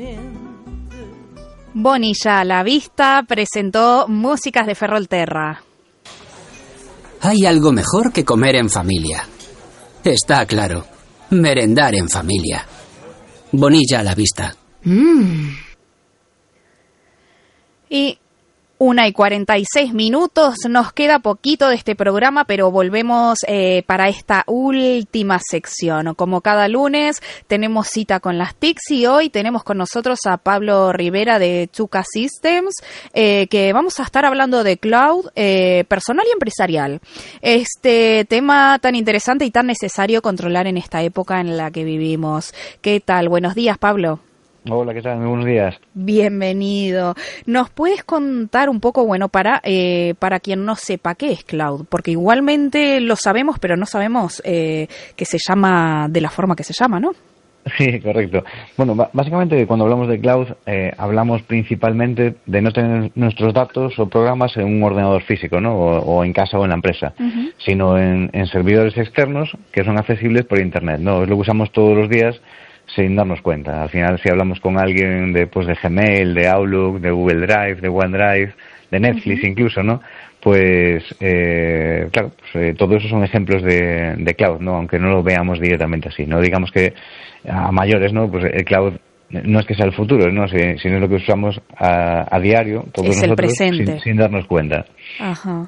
Bonilla a la vista presentó Músicas de Ferrolterra. Hay algo mejor que comer en familia. Está claro, merendar en familia. Bonilla a la vista. Y 1:46, nos queda poquito de este programa, pero volvemos para esta última sección. Como cada lunes tenemos cita con las TICs y hoy tenemos con nosotros a Pablo Rivera de Tuca Systems, que vamos a estar hablando de cloud personal y empresarial. Este tema tan interesante y tan necesario controlar en esta época en la que vivimos. ¿Qué tal? Buenos días, Pablo. Hola, ¿qué tal? Muy buenos días. Bienvenido. ¿Nos puedes contar un poco, para quien no sepa qué es cloud? Porque igualmente lo sabemos, pero no sabemos que se llama de la forma que se llama, ¿no? Sí, correcto. Bueno, básicamente cuando hablamos de cloud hablamos principalmente de no tener nuestros datos o programas en un ordenador físico, ¿no? O en casa o en la empresa, sino en servidores externos que son accesibles por Internet, ¿no? Es lo que usamos todos los días sin darnos cuenta. Al final, si hablamos con alguien de Gmail, de Outlook, de Google Drive, de OneDrive, de Netflix incluso, ¿no? Pues, claro, todo eso son ejemplos de cloud, ¿no? Aunque no lo veamos directamente así, ¿no? Digamos que a mayores, ¿no? Pues el cloud no es que sea el futuro, ¿no? Sino es lo que usamos a diario, todos es nosotros, el presente. Sin darnos cuenta. Ajá.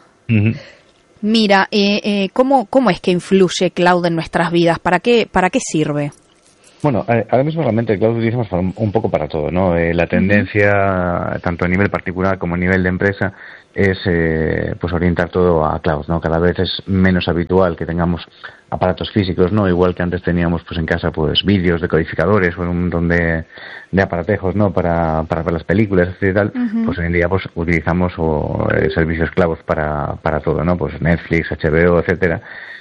Mira, ¿cómo es que influye cloud en nuestras vidas? ¿Para qué sirve? Bueno, ahora mismo realmente el cloud lo utilizamos un poco para todo, ¿no? La tendencia, tanto a nivel particular como a nivel de empresa, es orientar todo a cloud, ¿no? Cada vez es menos habitual que tengamos aparatos físicos, ¿no? Igual que antes teníamos en casa vídeos, decodificadores o un montón de aparatejos, ¿no? Para ver las películas, etcétera y tal. Pues hoy en día utilizamos servicios cloud para todo, ¿no? Pues Netflix, HBO, etcétera.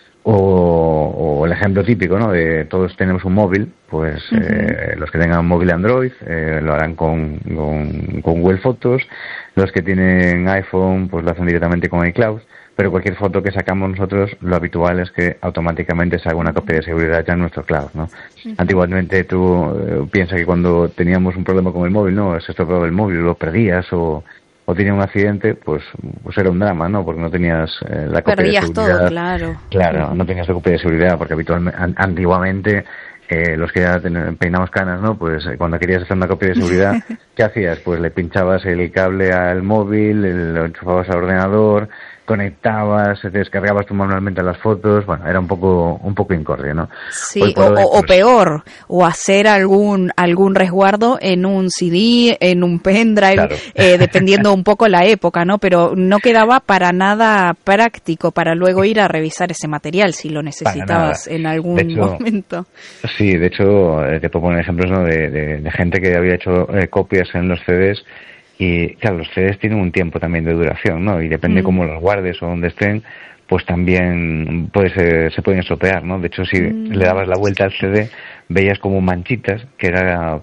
O el ejemplo típico, ¿no? De todos tenemos un móvil, pues los que tengan un móvil Android lo harán con Google Fotos, los que tienen iPhone pues lo hacen directamente con iCloud, pero cualquier foto que sacamos nosotros, lo habitual es que automáticamente se haga una copia de seguridad ya en nuestro cloud, ¿no? Antiguamente tú piensas que cuando teníamos un problema con el móvil, ¿no? Se estropeaba el móvil, lo perdías o tenía un accidente, pues era un drama, ¿no? Porque no tenías la copia de seguridad. Perdías todo, claro. Claro, no tenías la copia de seguridad, porque antiguamente los que ya peinamos canas, ¿no? Pues cuando querías hacer una copia de seguridad, ¿qué hacías? Pues le pinchabas el cable al móvil, lo enchufabas al ordenador, conectabas, descargabas tú manualmente las fotos. Bueno, era un poco incordio, ¿no? Sí, o peor, o hacer algún resguardo en un CD, en un pendrive, claro. Dependiendo un poco la época, ¿no? Pero no quedaba para nada práctico para luego ir a revisar ese material si lo necesitabas en algún momento. Sí, de hecho, te puedo poner ejemplos, ¿no? de gente que había hecho copias en los CDs. Y claro, los CDs tienen un tiempo también de duración, ¿no? Y depende cómo los guardes o dónde estén, pues también se pueden estropear, ¿no? De hecho, si le dabas la vuelta al CD, veías como manchitas, que era,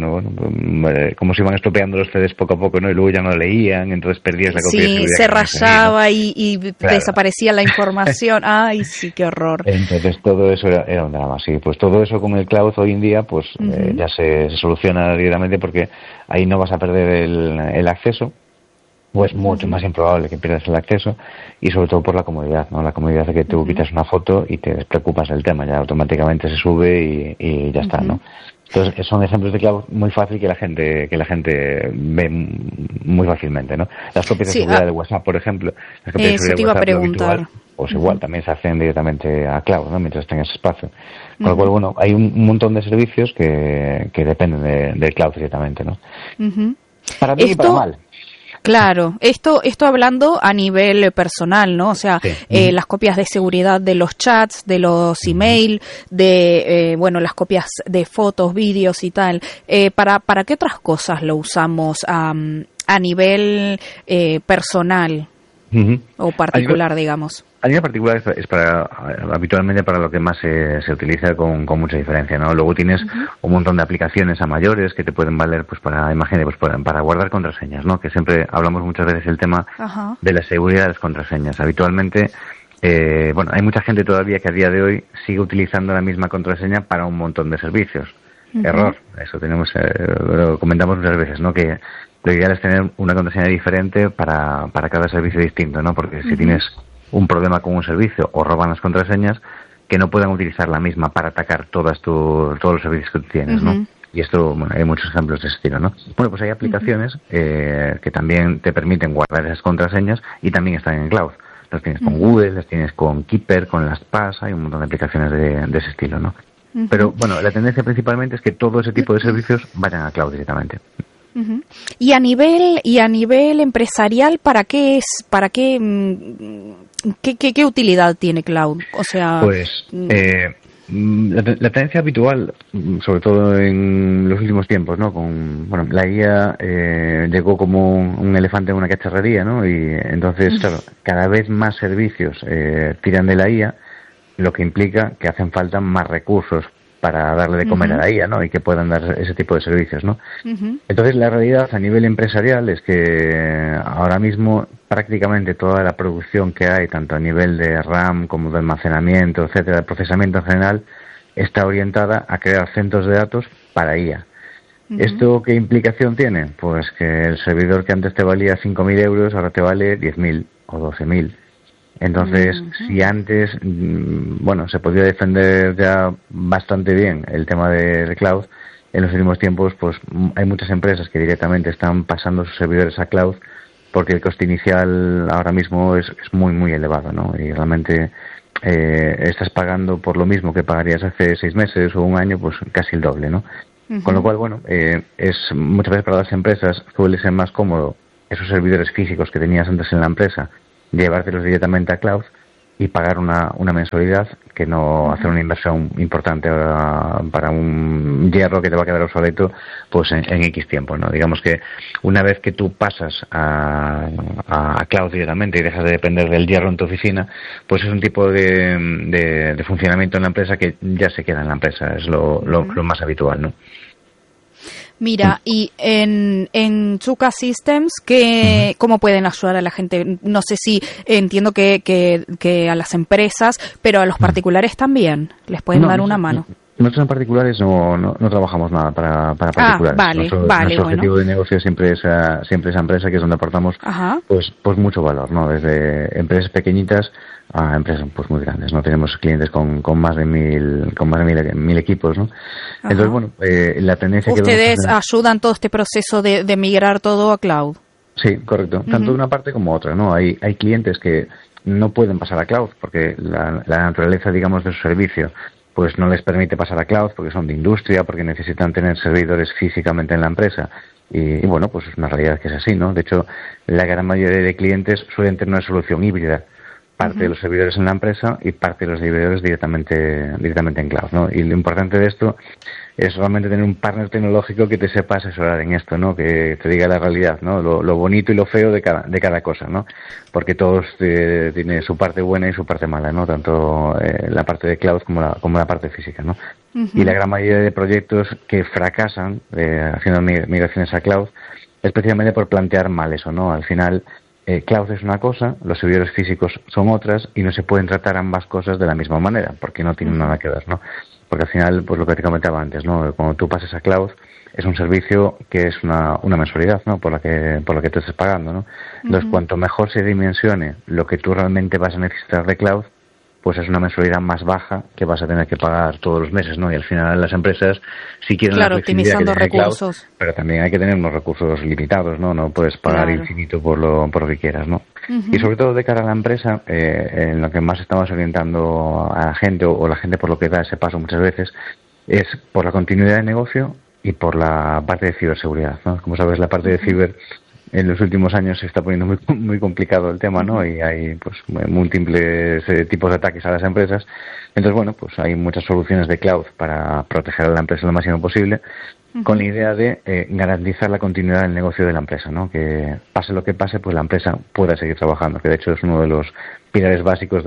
como se iban estropeando los CDs poco a poco, ¿no? Y luego ya no leían, entonces perdías la copia de seguridad. Sí, se rayaba y claro. Desaparecía la información. Ay, sí, qué horror. Entonces todo eso era un drama, sí. Pues todo eso con el cloud hoy en día, pues ya se soluciona directamente porque ahí no vas a perder el acceso. O es mucho más improbable que pierdas el acceso y sobre todo por la comodidad, ¿no? La comodidad de que tú quitas una foto y te despreocupas del tema, ya automáticamente se sube y ya está, ¿no? Entonces son ejemplos de cloud muy fácil que la gente ve muy fácilmente, ¿no? Las copias de seguridad de WhatsApp, por ejemplo, las copias de seguridad de WhatsApp, lo habitual, pues igual también se hacen directamente a cloud, ¿no? Mientras tengas espacio. Con lo cual, bueno, hay un montón de servicios que dependen del cloud directamente, ¿no? Para bien y para mal. Claro, esto hablando a nivel personal, ¿no? O sea, las copias de seguridad de los chats, de los email, de, las copias de fotos, vídeos y tal. ¿Para qué otras cosas lo usamos a nivel personal o particular, digamos? A nivel particular es habitualmente para lo que más se utiliza con mucha diferencia, ¿no? Luego tienes un montón de aplicaciones a mayores que te pueden valer para guardar contraseñas, ¿no? Que siempre hablamos muchas veces el tema de la seguridad de las contraseñas. Habitualmente, hay mucha gente todavía que a día de hoy sigue utilizando la misma contraseña para un montón de servicios. Error. Eso lo comentamos muchas veces, ¿no? Que lo ideal es tener una contraseña diferente para cada servicio distinto, ¿no? Porque si tienes un problema con un servicio o roban las contraseñas, que no puedan utilizar la misma para atacar todos los servicios que tú tienes, ¿no? Y esto, bueno, hay muchos ejemplos de ese estilo, ¿no? Bueno, pues hay aplicaciones que también te permiten guardar esas contraseñas y también están en cloud. Las tienes con Google, las tienes con Keeper, con LastPass, hay un montón de aplicaciones de ese estilo, ¿no? Pero, bueno, la tendencia principalmente es que todo ese tipo de servicios vayan a cloud directamente. Y a nivel empresarial, ¿qué utilidad tiene cloud? O sea, pues la tendencia habitual, sobre todo en los últimos tiempos, ¿no? La IA llegó como un elefante en una cacharrería, ¿no? Y entonces, claro, cada vez más servicios tiran de la IA, lo que implica que hacen falta más recursos para darle de comer a la IA, ¿no? Y que puedan dar ese tipo de servicios, ¿no? Entonces, la realidad a nivel empresarial es que ahora mismo prácticamente toda la producción que hay, tanto a nivel de RAM como de almacenamiento, etcétera, de procesamiento en general, está orientada a crear centros de datos para IA. ¿Esto qué implicación tiene? Pues que el servidor que antes te valía 5.000 euros ahora te vale 10.000 o 12.000. Entonces, si antes, se podía defender ya bastante bien el tema de cloud, en los últimos tiempos, pues hay muchas empresas que directamente están pasando sus servidores a cloud porque el coste inicial ahora mismo es muy, muy elevado, ¿no? Y realmente estás pagando por lo mismo que pagarías hace 6 meses o un año, pues casi el doble, ¿no? Con lo cual, es muchas veces para las empresas suele ser más cómodo esos servidores físicos que tenías antes en la empresa, llevártelos directamente a cloud y pagar una mensualidad que no hacer una inversión importante para un hierro que te va a quedar obsoleto pues en X tiempo, ¿no? Digamos que una vez que tú pasas a cloud directamente y dejas de depender del hierro en tu oficina, pues es un tipo de funcionamiento en la empresa que ya se queda en la empresa, es lo más habitual, ¿no? Mira, y en Chuka Systems, ¿cómo pueden ayudar a la gente? No sé si entiendo que a las empresas, pero a los particulares también les pueden dar una mano. Nosotros en particulares no trabajamos nada para particulares. Nuestro objetivo de negocio siempre es esa empresa, que es donde aportamos pues mucho valor, ¿no? Desde empresas pequeñitas a empresas pues muy grandes, ¿no? Tenemos clientes con más de 1.000 equipos, ¿no? Entonces, la tendencia ¿Ustedes ayudan todo este proceso de migrar todo a cloud? Sí, correcto. Tanto de una parte como otra, ¿no? Hay clientes que no pueden pasar a cloud porque la naturaleza, digamos, de su servicio pues no les permite pasar a cloud porque son de industria, porque necesitan tener servidores físicamente en la empresa. Y pues es una realidad que es así, ¿no? De hecho, la gran mayoría de clientes suelen tener una solución híbrida. Parte de los servidores en la empresa y parte de los servidores directamente en cloud, ¿no? Y lo importante de esto es realmente tener un partner tecnológico que te sepa asesorar en esto, ¿no? Que te diga la realidad, ¿no? Lo bonito y lo feo de cada cosa, ¿no? Porque todos tiene su parte buena y su parte mala, ¿no? Tanto la parte de cloud como la parte física, ¿no? Y la gran mayoría de proyectos que fracasan haciendo migraciones a cloud es precisamente por plantear mal eso, ¿no? Al final, cloud es una cosa, los servidores físicos son otras y no se pueden tratar ambas cosas de la misma manera porque no tienen nada que ver, ¿no? Porque al final, pues lo que te comentaba antes, ¿no? Cuando tú pases a cloud es un servicio que es una mensualidad, ¿no? Por lo que tú estés pagando, ¿no? Entonces, cuanto mejor se dimensione lo que tú realmente vas a necesitar de cloud, pues es una mensualidad más baja que vas a tener que pagar todos los meses, ¿no? Y al final las empresas, si quieren la flexibilidad optimizando que tiene recursos. Cloud, pero también hay que tener unos recursos limitados, ¿no? No puedes pagar infinito por lo que quieras, ¿no? Y sobre todo de cara a la empresa, en lo que más estamos orientando a la gente, o la gente por lo que da ese paso muchas veces, es por la continuidad de negocio y por la parte de ciberseguridad, ¿no? Como sabes, la parte de ciber en los últimos años se está poniendo muy, muy complicado el tema, ¿no? Y hay pues múltiples tipos de ataques a las empresas. Entonces, pues hay muchas soluciones de cloud para proteger a la empresa lo máximo posible, con la idea de garantizar la continuidad del negocio de la empresa, ¿no? Que pase lo que pase, pues la empresa pueda seguir trabajando, que de hecho es uno de los pilares básicos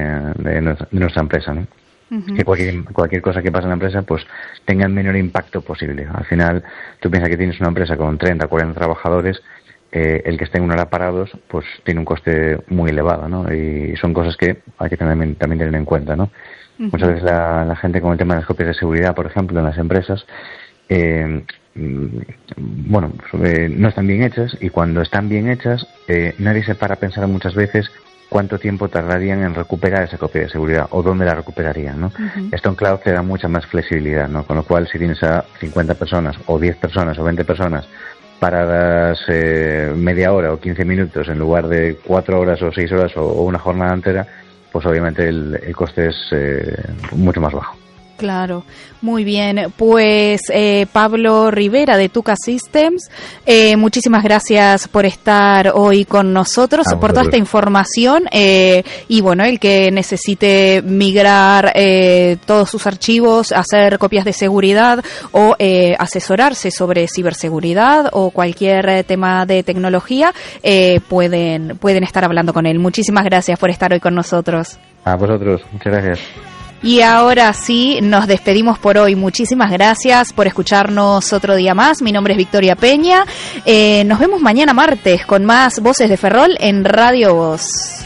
de nuestra empresa, ¿no? Que cualquier cosa que pase en la empresa pues tenga el menor impacto posible. Al final, tú piensas que tienes una empresa con 30 o 40 trabajadores, el que estén una hora parados pues tiene un coste muy elevado, ¿no? Y son cosas que hay que también tener en cuenta, ¿no? Muchas veces la gente con el tema de las copias de seguridad, por ejemplo, en las empresas, no están bien hechas, y cuando están bien hechas nadie se para a pensar muchas veces cuánto tiempo tardarían en recuperar esa copia de seguridad o dónde la recuperarían, ¿no? Uh-huh. Esto en cloud te da mucha más flexibilidad, ¿no? Con lo cual, si tienes a 50 personas o 10 personas o 20 personas paradas media hora o 15 minutos en lugar de 4 horas o 6 horas o una jornada entera, pues obviamente el coste es mucho más bajo. Claro, muy bien. Pues Pablo Rivera de Tuca Systems, muchísimas gracias por estar hoy con nosotros, por toda esta información. Y bueno, el que necesite migrar todos sus archivos, hacer copias de seguridad o asesorarse sobre ciberseguridad o cualquier tema de tecnología, pueden estar hablando con él. Muchísimas gracias por estar hoy con nosotros. A vosotros, muchas gracias. Y ahora sí, nos despedimos por hoy. Muchísimas gracias por escucharnos otro día más. Mi nombre es Victoria Peña. Nos vemos mañana martes con más Voces de Ferrol en Radio Voz.